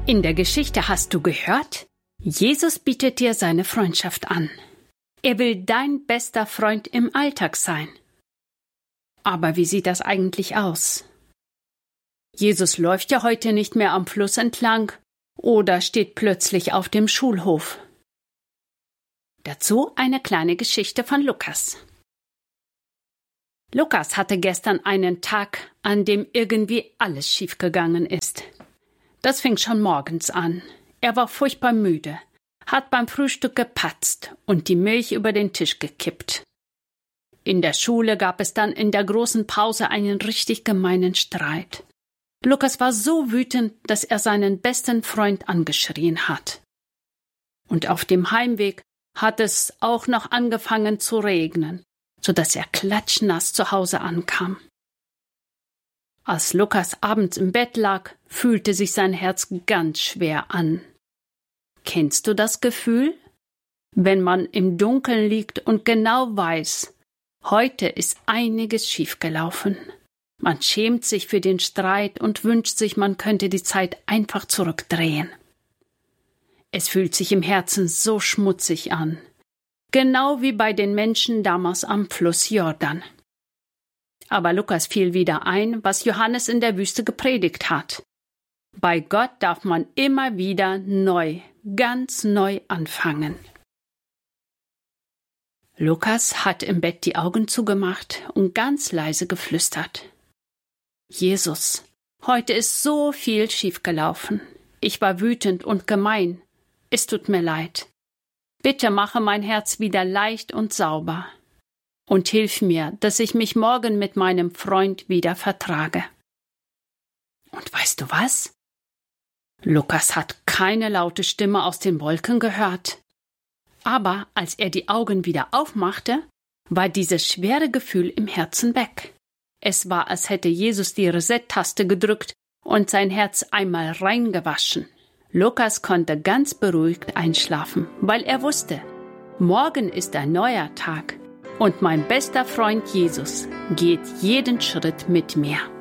In der Geschichte hast du gehört, Jesus bietet dir seine Freundschaft an. Er will dein bester Freund im Alltag sein. Aber wie sieht das eigentlich aus? Jesus läuft ja heute nicht mehr am Fluss entlang oder steht plötzlich auf dem Schulhof. Dazu eine kleine Geschichte von Lukas. Lukas hatte gestern einen Tag, an dem irgendwie alles schiefgegangen ist. Das fing schon morgens an. Er war furchtbar müde, hat beim Frühstück gepatzt und die Milch über den Tisch gekippt. In der Schule gab es dann in der großen Pause einen richtig gemeinen Streit. Lukas war so wütend, dass er seinen besten Freund angeschrien hat. Und auf dem Heimweg hat es auch noch angefangen zu regnen, sodass er klatschnass zu Hause ankam. Als Lukas abends im Bett lag, fühlte sich sein Herz ganz schwer an. Kennst du das Gefühl? Wenn man im Dunkeln liegt und genau weiß, heute ist einiges schiefgelaufen. Man schämt sich für den Streit und wünscht sich, man könnte die Zeit einfach zurückdrehen. Es fühlt sich im Herzen so schmutzig an, genau wie bei den Menschen damals am Fluss Jordan. Aber Lukas fiel wieder ein, was Johannes in der Wüste gepredigt hat. Bei Gott darf man immer wieder neu, ganz neu anfangen. Lukas hat im Bett die Augen zugemacht und ganz leise geflüstert. Jesus, heute ist so viel schiefgelaufen. Ich war wütend und gemein. Es tut mir leid. Bitte mache mein Herz wieder leicht und sauber. Und hilf mir, dass ich mich morgen mit meinem Freund wieder vertrage. Und weißt du was? Lukas hat keine laute Stimme aus den Wolken gehört. Aber als er die Augen wieder aufmachte, war dieses schwere Gefühl im Herzen weg. Es war, als hätte Jesus die Reset-Taste gedrückt und sein Herz einmal reingewaschen. Lukas konnte ganz beruhigt einschlafen, weil er wusste, morgen ist ein neuer Tag und mein bester Freund Jesus geht jeden Schritt mit mir.